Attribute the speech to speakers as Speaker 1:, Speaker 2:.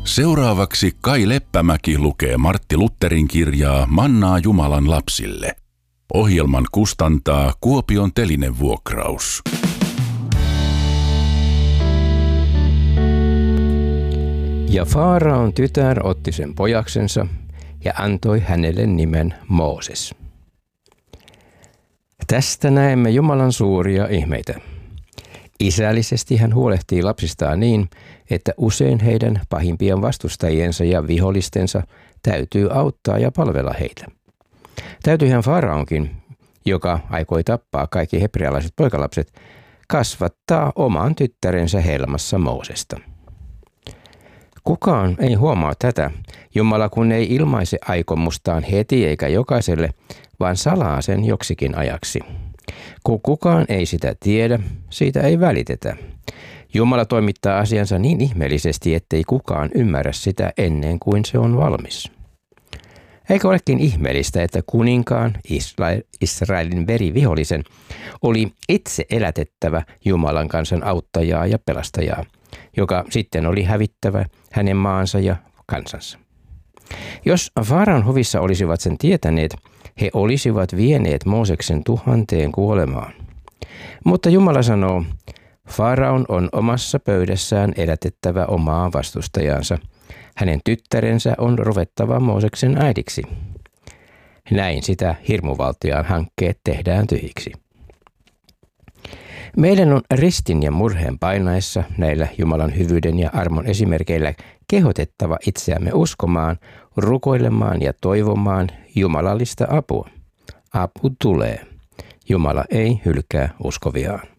Speaker 1: Seuraavaksi Kai Leppämäki lukee Martti Lutherin kirjaa Mannaa Jumalan lapsille. Ohjelman kustantaa Kuopion Telinevuokraus.
Speaker 2: Ja Faaraon tytär otti sen pojaksensa ja antoi hänelle nimen Mooses. Tästä näemme Jumalan suuria ihmeitä. Isällisesti hän huolehtii lapsistaan niin, että usein heidän pahimpien vastustajiensa ja vihollistensa täytyy auttaa ja palvella heitä. Täytyyhän Faaraonkin, joka aikoi tappaa kaikki hebrealaiset poikalapset, kasvattaa oman tyttärensä helmassa Moosesta. Kukaan ei huomaa tätä, Jumala kun ei ilmaise aikomustaan heti eikä jokaiselle, vaan salaa sen joksikin ajaksi. Kun kukaan ei sitä tiedä, siitä ei välitetä. Jumala toimittaa asiansa niin ihmeellisesti, ettei kukaan ymmärrä sitä ennen kuin se on valmis. Eikö olekin ihmeellistä, että kuninkaan, Israelin verivihollisen, oli itse elätettävä Jumalan kansan auttajaa ja pelastajaa, joka sitten oli hävittävä hänen maansa ja kansansa. Jos Faaraon hovissa olisivat sen tietäneet, he olisivat vieneet Mooseksen 1000 kuolemaan. Mutta Jumala sanoo, Faaraon on omassa pöydässään elätettävä omaa vastustajansa. Hänen tyttärensä on ruvettava Mooseksen äidiksi. Näin sitä hirmuvaltiaan hankkeet tehdään tyhjiksi. Meidän on ristin ja murheen painaessa näillä Jumalan hyvyyden ja armon esimerkeillä kehotettava itseämme uskomaan, rukoilemaan ja toivomaan jumalallista apua. Apu tulee. Jumala ei hylkää uskoviaan.